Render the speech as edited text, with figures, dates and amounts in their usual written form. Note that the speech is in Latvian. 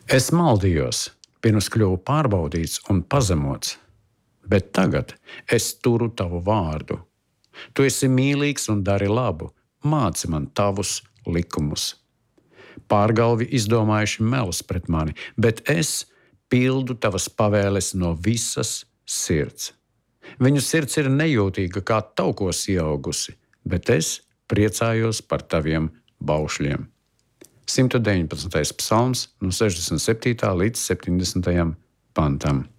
Es maldījos, pirms kļuvu pārbaudīts un pazemots, bet tagad es turu tavu vārdu. Tu esi mīlīgs un dari labu, māci man tavus likumus. Pārgalvi izdomājuši melus pret mani, bet es pildu tavas pavēles no visas sirds. Viņu sirds ir nejūtīga kā taukos ieaugusi, bet es priecājos par taviem baušļiem. 119. psalms no 67. līdz 70. pantam.